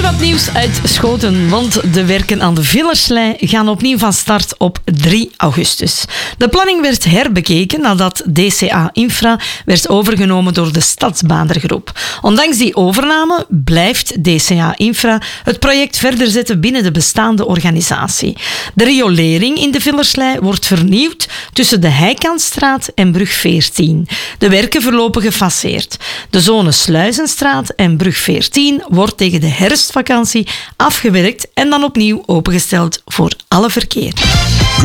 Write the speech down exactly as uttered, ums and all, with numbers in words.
wat nieuws uit Schoten, want de werken aan de Villerslei gaan opnieuw van start op drie augustus. De planning werd herbekeken nadat D C A Infra werd overgenomen door de Stadsbadergroep. Ondanks die overname blijft D C A Infra het project verder zetten binnen de bestaande organisatie. De riolering in de Villerslei wordt vernieuwd tussen de Heikantstraat en Brug veertien. De werken verlopen gefaseerd. De zone Sluizenstraat en Brug veertien wordt tegen de herfstvakantie afgewerkt en dan opnieuw opengesteld voor alle verkeer.